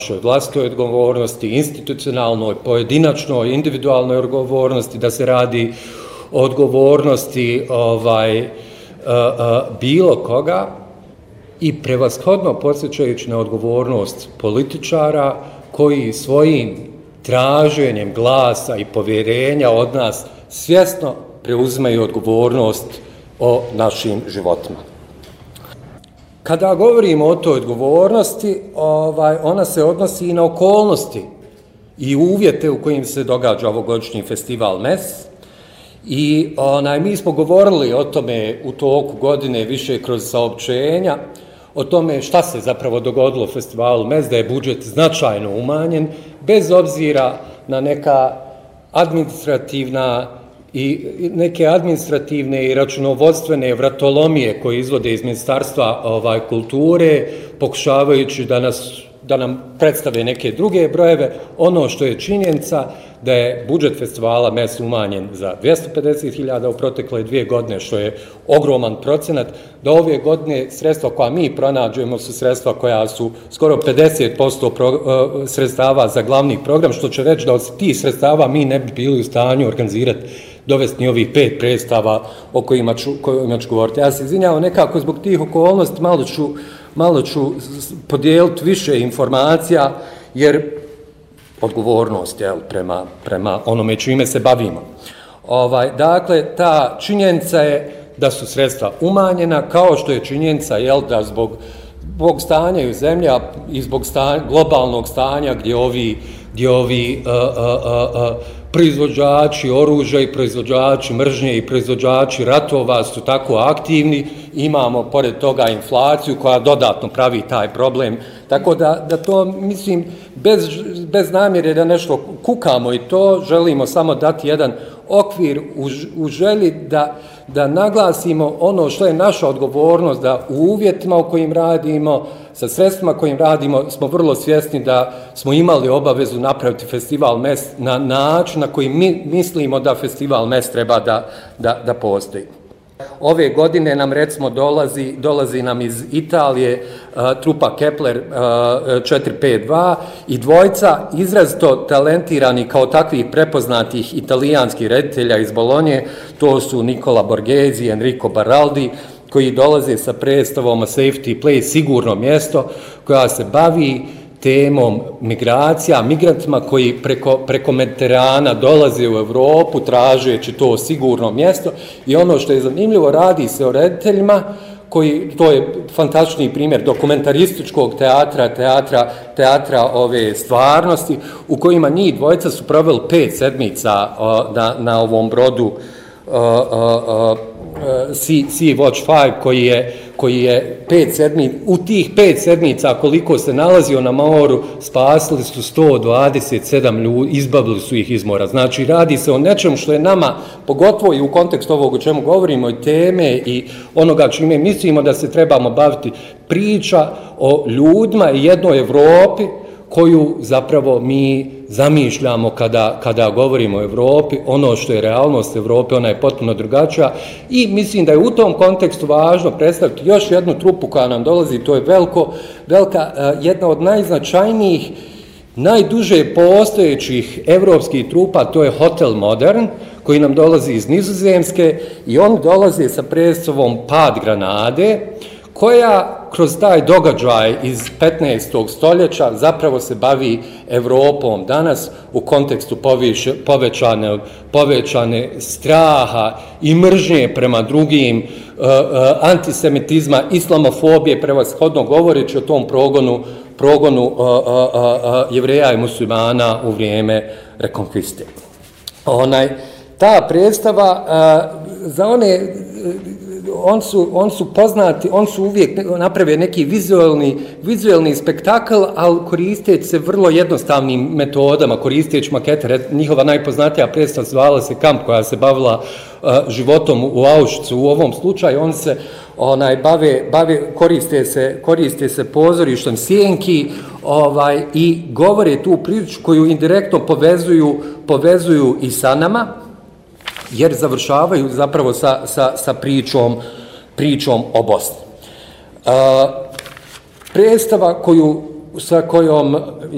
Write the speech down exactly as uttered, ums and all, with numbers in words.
vlastitoj odgovornosti, institucionalnoj, pojedinačnoj, individualnoj odgovornosti, da se radi o odgovornosti ovaj, a, a, bilo koga i prevashodno podsjećajući na odgovornost političara koji svojim traženjem glasa i povjerenja od nas svjesno preuzimaju odgovornost o našim životima. Kada govorimo o toj odgovornosti, ovaj, ona se odnosi i na okolnosti i uvjete u kojim se događa ovogodišnji festival M E S. I onaj, mi smo govorili o tome u toku godine više kroz saopćenja, o tome šta se zapravo dogodilo u festivalu M E S, da je budžet značajno umanjen, bez obzira na neka administrativna i neke administrativne i računovodstvene vratolomije koje izvode iz Ministarstva ovaj, kulture, pokušavajući da, nas, da nam predstave neke druge brojeve. Ono što je činjenica da je budžet festivala M E S umanjen za dvjesto pedeset hiljada u protekle dvije godine, što je ogroman procenat, da ove godine sredstva koja mi pronađujemo su sredstva koja su skoro pedeset posto pro, uh, sredstava za glavni program, što će reći da od tih sredstava mi ne bi bili u stanju organizirati, dovesti ovih pet predstava o kojima ću, kojima ću govoriti. Ja se izvinjavam nekako zbog tih okolnosti, malo ću, malo ću podijeliti više informacija, jer odgovornost je prema, prema onome čime se bavimo. Ovaj, dakle, ta činjenica je da su sredstva umanjena, kao što je činjenica jel, da zbog, zbog stanja u zemlji i zbog stanja, globalnog stanja gdje ovi, gdje ovi uh, uh, uh, proizvođači oružja i proizvođači mržnje i proizvođači ratova su tako aktivni, imamo pored toga inflaciju koja dodatno pravi taj problem. Tako da, da to, mislim, bez, bez namjere da nešto kukamo i to, želimo samo dati jedan okvir u, u želji da, da naglasimo ono što je naša odgovornost, da u uvjetima u kojim radimo, sa sredstvima kojim radimo, smo vrlo svjesni da smo imali obavezu napraviti festival M E S na način na koji mi mislimo da festival M E S treba da, da, da postoji. Ove godine nam recimo dolazi, dolazi nam iz Italije uh, trupa Kepler uh, četiri pet dva i dvojca izrazito talentirani kao takvih prepoznatih italijanskih reditelja iz Bolonje, to su Nicola Borghese i Enrico Baraldi, koji dolaze sa predstavom A Safety Place, sigurno mjesto, koja se bavi temom migracija, migrantima koji preko, preko Mediterana dolaze u Europu tražeći to sigurno mjesto. I ono što je zanimljivo, radi se o rediteljima koji, to je fantastični primjer dokumentarističkog teatra, teatra, teatra ove stvarnosti, u kojima njih dvojica su proveli pet sedmica uh, na, na ovom brodu uh, uh, uh, Sea, sea Watch pet koji je, koji je pet sedmica, u tih pet sedmica koliko se nalazio na moru, spasili su sto dvadeset sedam ljudi, izbavili su ih iz mora. Znači, radi se o nečemu što je nama, pogotovo i u kontekstu ovog o čemu govorimo, i teme i onoga čime mislimo da se trebamo baviti, priča o ljudima i jednoj Evropi koju zapravo mi zamišljamo kada, kada govorimo o Evropi. Ono što je realnost Evrope, ona je potpuno drugačija i mislim da je u tom kontekstu važno predstaviti još jednu trupu koja nam dolazi, to je veliko, velika, jedna od najznačajnijih, najduže postojećih evropskih trupa, to je Hotel Modern, koji nam dolazi iz Nizozemske i oni dolaze sa predstavom Pad Granade, koja kroz taj događaj iz petnaestog stoljeća zapravo se bavi Evropom danas u kontekstu poviše, povećane, povećane straha i mržnje prema drugim, uh, uh, antisemitizma, islamofobije, prevashodno govoreći o tom progonu, progonu uh, uh, uh, Jevreja i muslimana u vrijeme rekonkviste. Onaj, ta predstava uh, za one... Uh, On su, on su poznati, on su uvijek naprave neki vizualni, vizualni spektakl, ali koristeći se vrlo jednostavnim metodama, koristeći makete. Njihova najpoznatija predstava zvala se Kamp, koja se bavila uh, životom u Auschwitzu. U ovom slučaju on se onaj, bave, bave, koriste se, koriste se pozorištem sjenki ovaj, i govore tu priču koju indirektno povezuju, povezuju i sa nama, jer završavaju zapravo sa, sa, sa pričom, pričom o Bosni. Uh, predstava koju, sa kojom